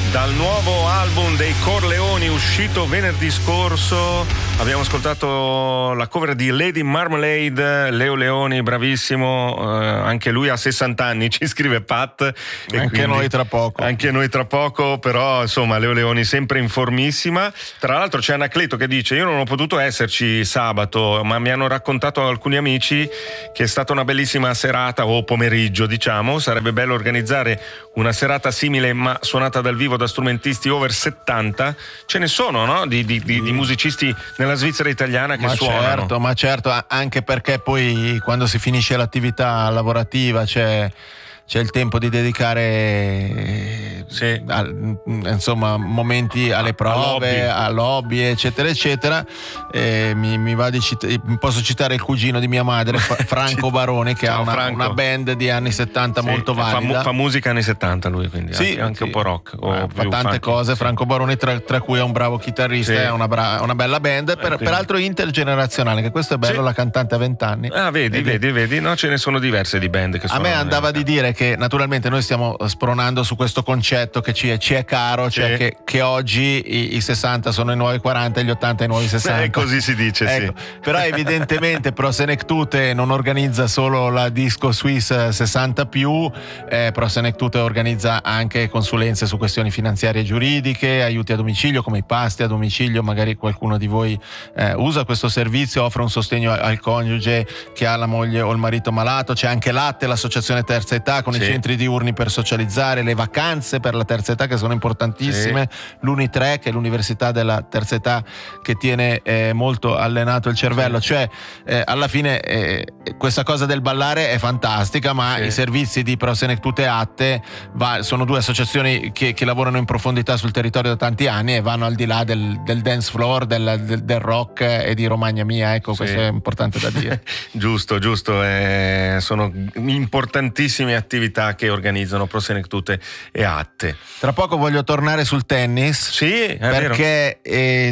Dal nuovo album dei Corleoni uscito venerdì scorso abbiamo ascoltato la cover di Lady Marmalade. Leo Leoni, bravissimo, anche lui ha 60 anni, ci scrive Pat. E anche noi tra poco. Anche noi tra poco, però insomma Leo Leoni sempre in formissima. Tra l'altro c'è Anacleto che dice: io non ho potuto esserci sabato, ma mi hanno raccontato alcuni amici che è stata una bellissima serata o pomeriggio, diciamo. Sarebbe bello organizzare una serata simile ma suonata dal vivo da strumentisti over 70. Ce ne sono, no? Di musicisti nella Svizzera italiana che suonano. Ma certo, anche perché poi quando si finisce l'attività lavorativa c'è il tempo di dedicare insomma momenti alle prove, all'hobby, eccetera eccetera. Posso citare il cugino di mia madre, Franco Barone, che ha una band di anni 70 molto valida. Fa musica anni 70 lui, quindi anche un po' rock, fa tante cose. Franco Barone tra cui è un bravo chitarrista, è una bella band, peraltro intergenerazionale, che questo è bello, la cantante a 20 anni. Vedi, no, ce ne sono diverse di band che a me andava di dire che naturalmente noi stiamo spronando su questo concetto che ci è caro, cioè che oggi i 60 sono i nuovi 40 e gli 80 i nuovi 60. Così si dice, ecco. Però evidentemente Pro Senectute non organizza solo la Disco Swiss 60 più, Pro Senectute organizza anche consulenze su questioni finanziarie e giuridiche, aiuti a domicilio come i pasti a domicilio, magari qualcuno di voi usa questo servizio, offre un sostegno al coniuge che ha la moglie o il marito malato, c'è anche l'ATTE, l'associazione terza età, con i centri diurni per socializzare, le vacanze per la terza età che sono importantissime, l'Uni3 che è l'università della terza età che tiene molto allenato il cervello, cioè alla fine questa cosa del ballare è fantastica, ma i servizi di Pro Senectute e ATTE sono due associazioni che lavorano in profondità sul territorio da tanti anni e vanno al di là del dance floor, del rock e di Romagna Mia, ecco, questo è importante da dire. Giusto, sono importantissime attività che organizzano Pro Senectute e ATTE. Tra poco voglio tornare sul tennis, perché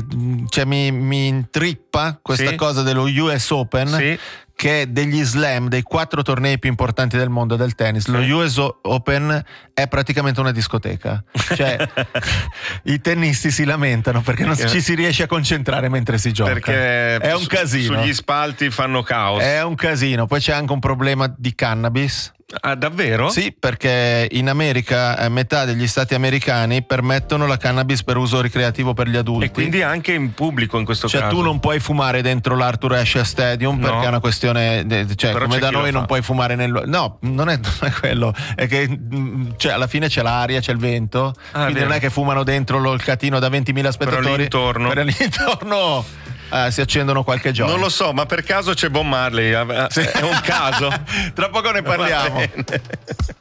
mi intrippa questa cosa dello US Open, che è degli slam, dei 4 tornei più importanti del mondo del tennis. Lo US Open è praticamente una discoteca, cioè i tennisti si lamentano perché non ci si riesce a concentrare mentre si gioca, perché è un casino, sugli spalti fanno caos, è un casino. Poi c'è anche un problema di cannabis. Ah, davvero? Sì, perché in America metà degli stati americani permettono la cannabis per uso ricreativo per gli adulti. E quindi anche in pubblico in questo caso. Cioè tu non puoi fumare dentro l'Arthur Ashe Stadium perché è una questione, come da noi non puoi fumare no, non è quello, è che alla fine c'è l'aria, c'è il vento, quindi non è che fumano dentro il catino da 20.000 spettatori. Però l'intorno si accendono qualche giorno. Non lo so, ma per caso c'è Bob Marley? È un caso? Tra poco ne parliamo.